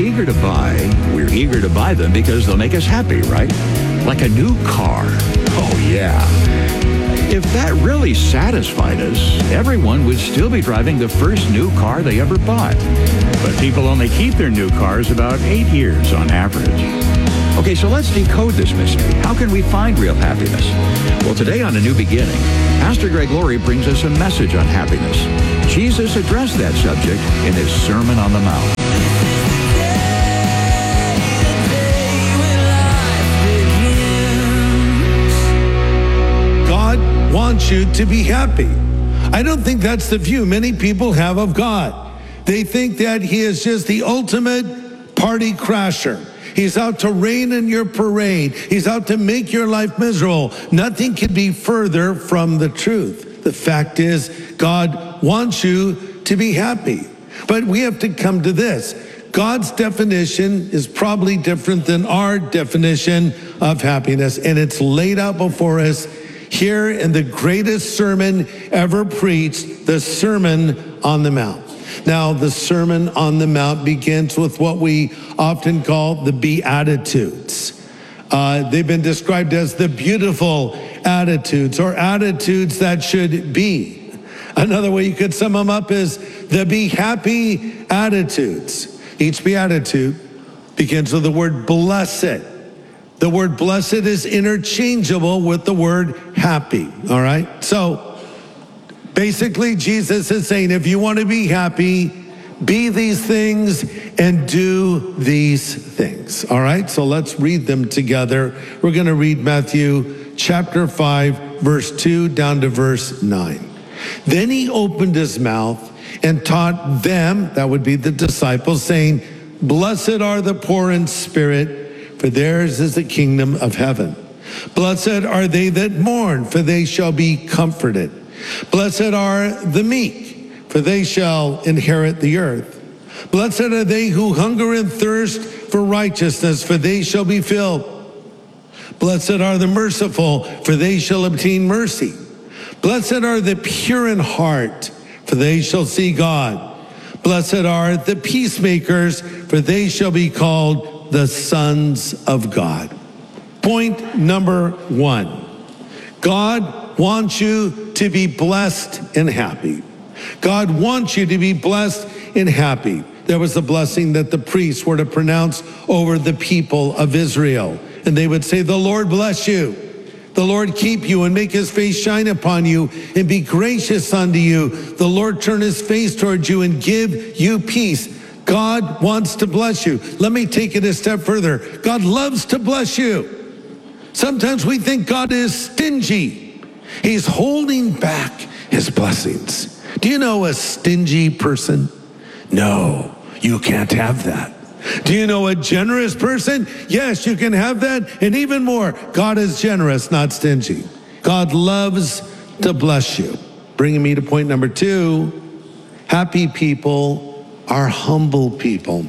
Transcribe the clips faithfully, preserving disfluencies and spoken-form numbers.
eager to buy, we're eager to buy them because they'll make us happy, right? Like a new car. Oh, yeah. If that really satisfied us, everyone would still be driving the first new car they ever bought. But people only keep their new cars about eight years on average. Okay, so let's decode this mystery. How can we find real happiness? Well, today on A New Beginning, Pastor Greg Laurie brings us a message on happiness. Jesus addressed that subject in his Sermon on the Mount. God wants you to be happy. I don't think that's the view many people have of God. They think that he is just the ultimate party crasher. He's out to rain in your parade. He's out to make your life miserable. Nothing could be further from the truth. The fact is, God wants you to be happy. But we have to come to this. God's definition is probably different than our definition of happiness, and it's laid out before us here in the greatest sermon ever preached, the Sermon on the Mount. Now, the Sermon on the Mount begins with what we often call the Beatitudes. Uh, they've been described as the beautiful attitudes, or attitudes that should be. Another way you could sum them up is the be happy attitudes. Each beatitude begins with the word blessed. The word blessed is interchangeable with the word happy, all right? So basically, Jesus is saying, if you want to be happy, be these things and do these things, all right? So let's read them together. We're going to read Matthew chapter five, verse two down to verse nine. Then he opened his mouth and taught them, that would be the disciples, saying, blessed are the poor in spirit, for theirs is the kingdom of heaven. Blessed are they that mourn, for they shall be comforted. Blessed are the meek, for they shall inherit the earth. Blessed are they who hunger and thirst for righteousness, for they shall be filled. Blessed are the merciful, for they shall obtain mercy. Blessed are the pure in heart, for they shall see God. Blessed are the peacemakers, for they shall be called the sons of God. Point number one. God wants you to be blessed and happy. God wants you to be blessed and happy. There was a blessing that the priests were to pronounce over the people of Israel. And they would say, the Lord bless you. The Lord keep you and make his face shine upon you and be gracious unto you. The Lord turn his face towards you and give you peace. God wants to bless you. Let me take it a step further. God loves to bless you. Sometimes we think God is stingy. He's holding back his blessings. Do you know a stingy person? No, you can't have that. Do you know a generous person? Yes, you can have that, and even more. God is generous, not stingy. God loves to bless you. Bringing me to point number two, happy people are humble people.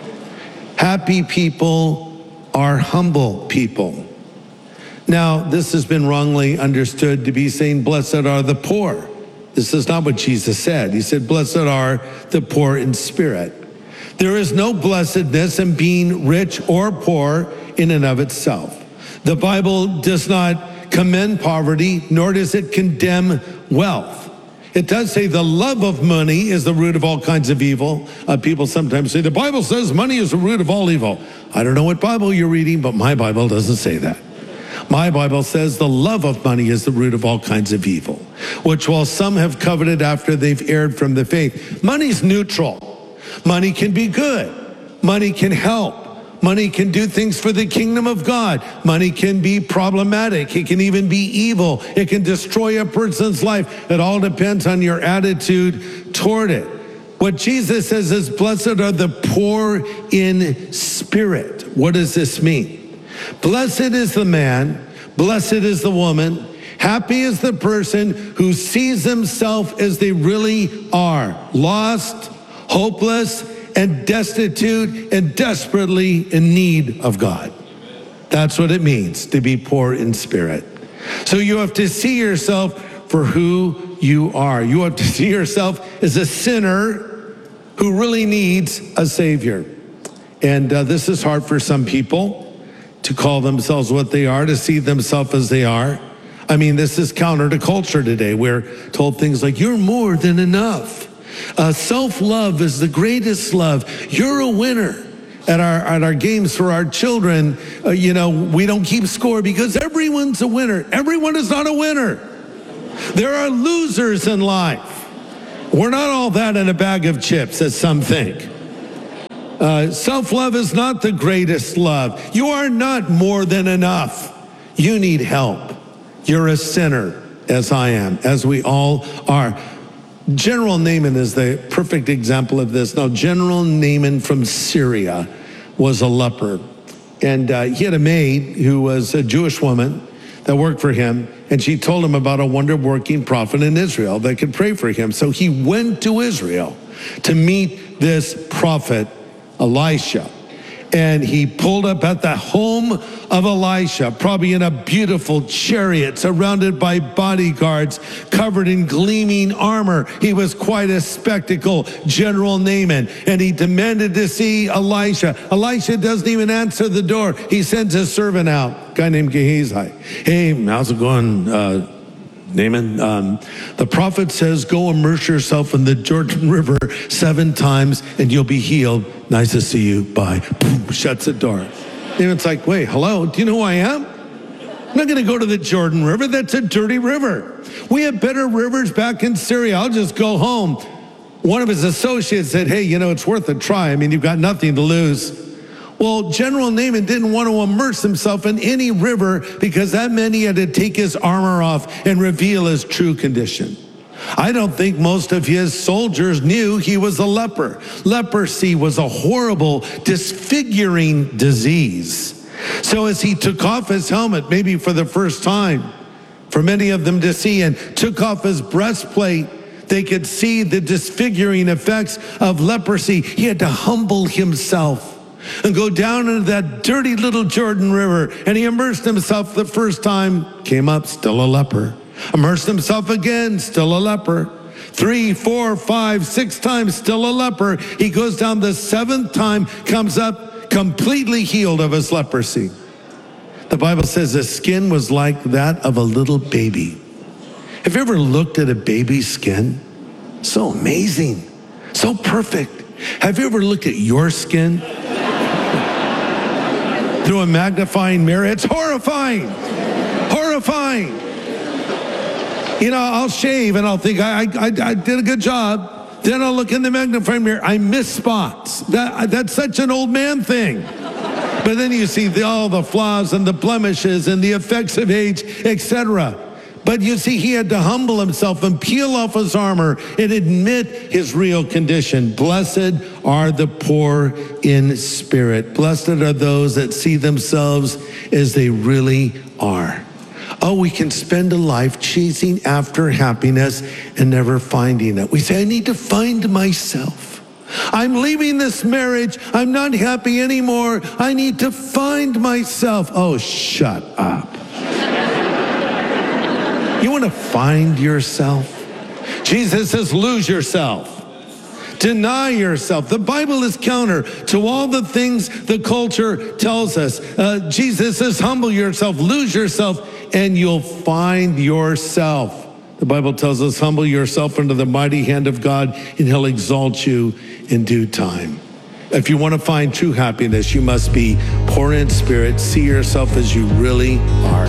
Happy people are humble people. Now, this has been wrongly understood to be saying, blessed are the poor. This is not what Jesus said. He said, blessed are the poor in spirit. There is no blessedness in being rich or poor in and of itself. The Bible does not commend poverty, nor does it condemn wealth. It does say the love of money is the root of all kinds of evil. Uh, people sometimes say, the Bible says money is the root of all evil. I don't know what Bible you're reading, but my Bible doesn't say that. My Bible says the love of money is the root of all kinds of evil, which while some have coveted after they've erred from the faith, money's neutral. Money can be good. Money can help. Money can do things for the kingdom of God. Money can be problematic. It can even be evil. It can destroy a person's life. It all depends on your attitude toward it. What Jesus says is, blessed are the poor in spirit. What does this mean? Blessed is the man, blessed is the woman, happy is the person who sees himself as they really are, lost, hopeless, and destitute and desperately in need of God. That's what it means to be poor in spirit. So you have to see yourself for who you are. You have to see yourself as a sinner who really needs a Savior. And uh, this is hard for some people to call themselves what they are, to see themselves as they are. I mean, this is counter to culture today. We're told things like, you're more than enough. Uh, self-love is the greatest love. You're a winner. At our at our games for our children, uh, you know, we don't keep score because everyone's a winner. Everyone is not a winner. There are losers in life. We're not all that in a bag of chips, as some think. Uh, self-love is not the greatest love. You are not more than enough. You need help. You're a sinner, as I am, as we all are. General Naaman is the perfect example of this. Now, General Naaman from Syria was a leper. And uh, he had a maid who was a Jewish woman that worked for him. And she told him about a wonder-working prophet in Israel that could pray for him. So he went to Israel to meet this prophet, Elisha. And he pulled up at the home of Elisha, probably in a beautiful chariot, surrounded by bodyguards, covered in gleaming armor. He was quite a spectacle, General Naaman. And he demanded to see Elisha. Elisha doesn't even answer the door. He sends his servant out, a guy named Gehazi. Hey, how's it going, uh, Naaman? Um, the prophet says, go immerse yourself in the Jordan River seven times and you'll be healed. Nice to see you. Bye. Boom, shuts the door. Naaman's like, wait, hello? Do you know who I am? I'm not going to go to the Jordan River. That's a dirty river. We have better rivers back in Syria. I'll just go home. One of his associates said, hey, you know, it's worth a try. I mean, you've got nothing to lose. Well, General Naaman didn't want to immerse himself in any river because that meant he had to take his armor off and reveal his true condition. I don't think most of his soldiers knew he was a leper. Leprosy was a horrible, disfiguring disease. So as he took off his helmet, maybe for the first time, for many of them to see, and took off his breastplate, they could see the disfiguring effects of leprosy. He had to humble himself and go down into that dirty little Jordan River. And he immersed himself the first time, came up, still a leper. Immersed himself again, still a leper. Three, four, five, six times, still a leper. He goes down the seventh time, comes up completely healed of his leprosy. The Bible says his skin was like that of a little baby. Have you ever looked at a baby's skin? So amazing, so perfect. Have you ever looked at your skin through a magnifying mirror? It's horrifying, horrifying. You know, I'll shave and I'll think I, I, I did a good job. Then I'll look in the magnifying mirror. I miss spots. That, that's such an old man thing. But then you see the, all the flaws and the blemishes and the effects of age, et cetera. But you see, he had to humble himself and peel off his armor and admit his real condition. Blessed are the poor in spirit. Blessed are those that see themselves as they really are. Oh, we can spend a life chasing after happiness and never finding it. We say, I need to find myself. I'm leaving this marriage. I'm not happy anymore. I need to find myself. Oh, shut up. You want to find yourself? Jesus says, lose yourself. Deny yourself. The Bible is counter to all the things the culture tells us. Uh, Jesus says, humble yourself, lose yourself, and you'll find yourself. The Bible tells us, humble yourself under the mighty hand of God, and he'll exalt you in due time. If you want to find true happiness, you must be poor in spirit, see yourself as you really are.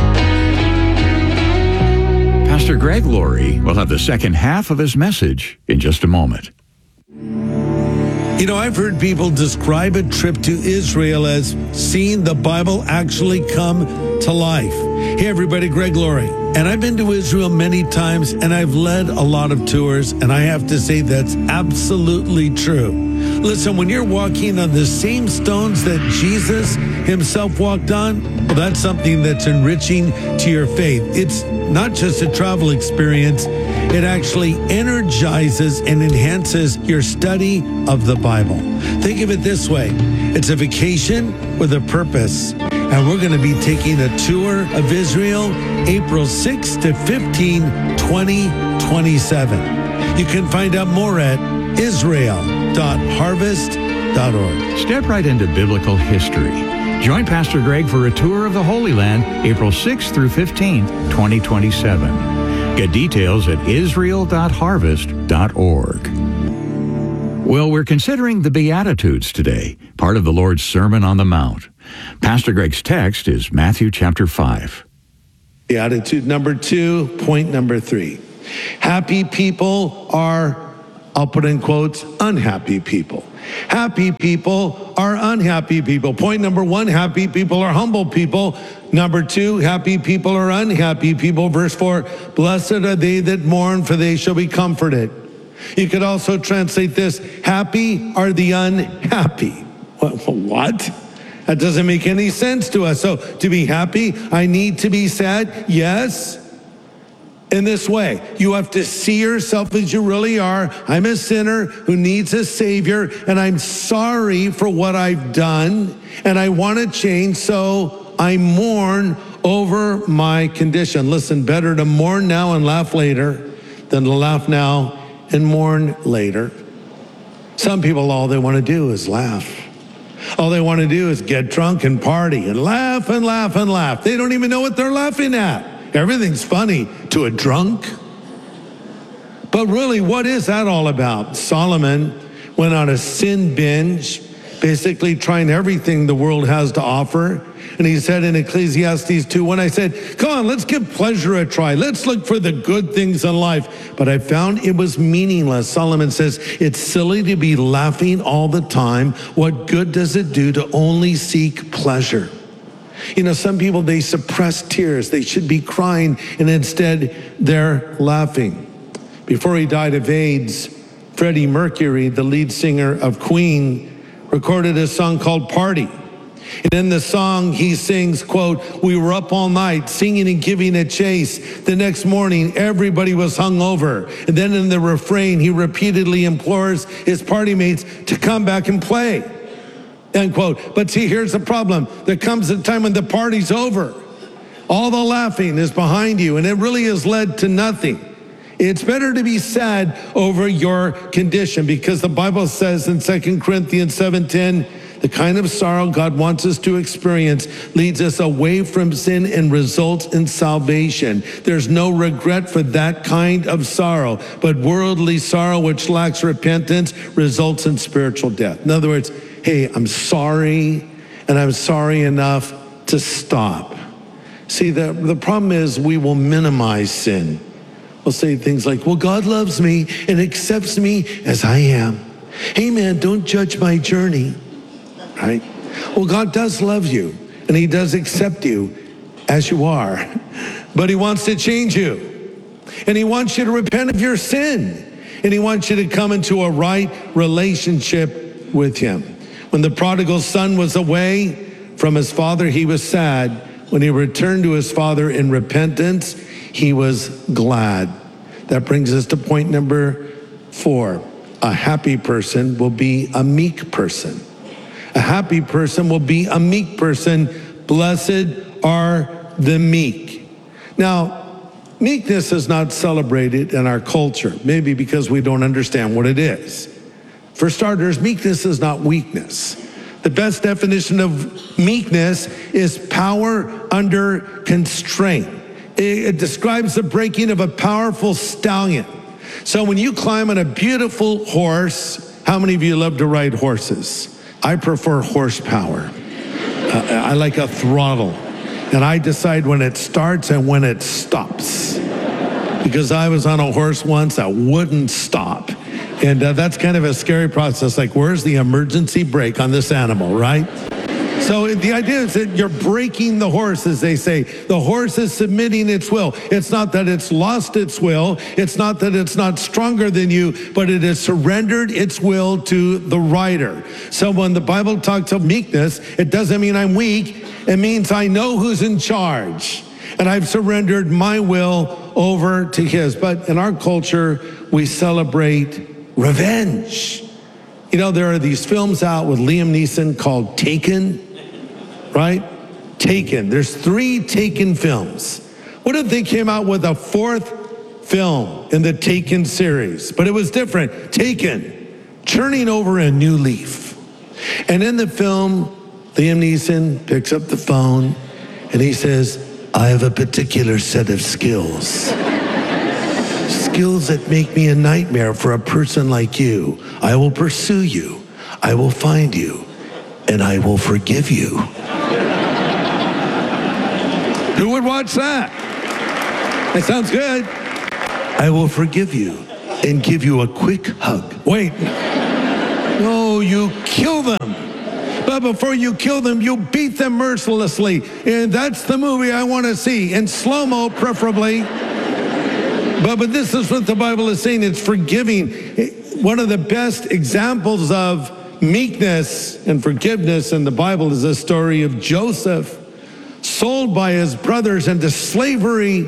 Pastor Greg Laurie will have the second half of his message in just a moment. You know, I've heard people describe a trip to Israel as seeing the Bible actually come to life. Hey, everybody, Greg Laurie. And I've been to Israel many times, and I've led a lot of tours, and I have to say that's absolutely true. Listen, when you're walking on the same stones that Jesus himself walked on, well, that's something that's enriching to your faith. It's not just a travel experience. It actually energizes and enhances your study of the Bible. Think of it this way. It's a vacation with a purpose. And we're going to be taking a tour of Israel April sixth to fifteenth, twenty twenty-seven. You can find out more at israel dot harvest dot org. Step right into biblical history. Join Pastor Greg for a tour of the Holy Land, April sixth through fifteenth, twenty twenty-seven. Get details at israel dot harvest dot org. Well, we're considering the Beatitudes today, part of the Lord's Sermon on the Mount. Pastor Greg's text is Matthew chapter five. Beatitude number two, point number three. Happy people are, I'll put in quotes, unhappy people. Happy people are unhappy people. Point number one, happy people are humble people. Number two, happy people are unhappy people. Verse four, blessed are they that mourn, for they shall be comforted. You could also translate this, happy are the unhappy. What? That doesn't make any sense to us. So to be happy, I need to be sad? Yes. In this way, you have to see yourself as you really are. I'm a sinner who needs a Savior, and I'm sorry for what I've done, and I want to change, so I mourn over my condition. Listen, better to mourn now and laugh later than to laugh now and mourn later. Some people, all they want to do is laugh. All they want to do is get drunk and party and laugh and laugh and laugh. They don't even know what they're laughing at. Everything's funny to a drunk. But really, what is that all about? Solomon went on a sin binge, basically trying everything the world has to offer. And he said in Ecclesiastes two, when I said, come on, let's give pleasure a try. Let's look for the good things in life. But I found it was meaningless. Solomon says, it's silly to be laughing all the time. What good does it do to only seek pleasure? You know, some people, they suppress tears. They should be crying, and instead they're laughing. Before he died of AIDS, Freddie Mercury, the lead singer of Queen, recorded a song called Party. And in the song, he sings, quote, we were up all night singing and giving a chase. The next morning, everybody was hungover. And then in the refrain, he repeatedly implores his party mates to come back and play. End quote. But see, here's the problem. There comes a time when the party's over. All the laughing is behind you, and it really has led to nothing. It's better to be sad over your condition, because the Bible says in Second Corinthians seven ten, the kind of sorrow God wants us to experience leads us away from sin and results in salvation. There's no regret for that kind of sorrow, but worldly sorrow which lacks repentance results in spiritual death. In other words, hey, I'm sorry, and I'm sorry enough to stop. See, the, the problem is we will minimize sin. We'll say things like, well, God loves me and accepts me as I am. Hey, man, don't judge my journey, right? Well, God does love you, and he does accept you as you are, but he wants to change you, and he wants you to repent of your sin, and he wants you to come into a right relationship with him. When the prodigal son was away from his father, he was sad. When he returned to his father in repentance, he was glad. That brings us to point number four. A happy person will be a meek person. A happy person will be a meek person. Blessed are the meek. Now, meekness is not celebrated in our culture, maybe because we don't understand what it is. For starters, meekness is not weakness. The best definition of meekness is power under constraint. It describes the breaking of a powerful stallion. So when you climb on a beautiful horse, how many of you love to ride horses? I prefer horsepower. Uh, I like a throttle. And I decide when it starts and when it stops. Because I was on a horse once that wouldn't stop. And uh, that's kind of a scary process. Like, where's the emergency brake on this animal, right? So the idea is that you're breaking the horse, as they say. The horse is submitting its will. It's not that it's lost its will. It's not that it's not stronger than you, but it has surrendered its will to the rider. So when the Bible talks of meekness, it doesn't mean I'm weak. It means I know who's in charge, and I've surrendered my will over to his. But in our culture, we celebrate revenge. You know, there are these films out with Liam Neeson called Taken, right? Taken. There's three Taken films. What if they came out with a fourth film in the Taken series? But it was different. Taken, turning over a new leaf. And in the film, Liam Neeson picks up the phone and he says, I have a particular set of skills. Skills that make me a nightmare for a person like you. I will pursue you. I will find you. And I will forgive you. Who would watch that? That sounds good. I will forgive you and give you a quick hug. Wait. No, you kill them. But before you kill them, you beat them mercilessly. And that's the movie I want to see, in slow-mo preferably. But, but this is what the Bible is saying. It's forgiving. One of the best examples of meekness and forgiveness in the Bible is the story of Joseph, sold by his brothers into slavery,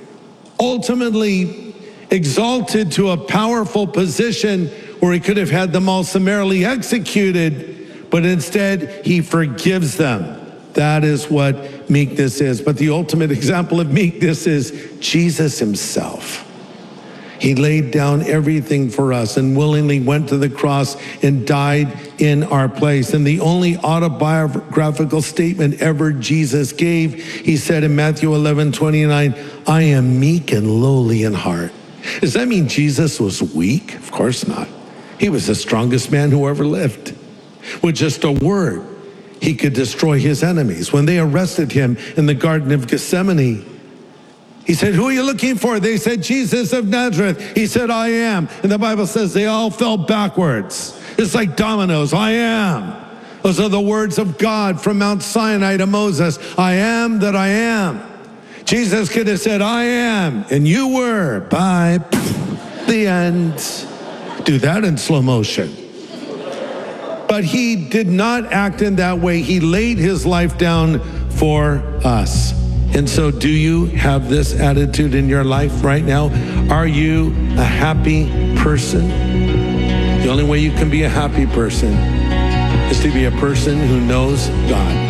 ultimately exalted to a powerful position where he could have had them all summarily executed. But instead, he forgives them. That is what meekness is. But the ultimate example of meekness is Jesus himself. He laid down everything for us and willingly went to the cross and died in our place. And the only autobiographical statement ever Jesus gave, he said in Matthew eleven twenty-nine, I am meek and lowly in heart. Does that mean Jesus was weak? Of course not. He was the strongest man who ever lived. With just a word, he could destroy his enemies. When they arrested him in the Garden of Gethsemane, he said, who are you looking for? They said, Jesus of Nazareth. He said, I am. And the Bible says they all fell backwards. It's like dominoes. I am. Those are the words of God from Mount Sinai to Moses. I am that I am. Jesus could have said, I am, and you were. Bye. The end. Do that in slow motion. But he did not act in that way. He laid his life down for us. And so do you have this attitude in your life right now? Are you a happy person? The only way you can be a happy person is to be a person who knows God.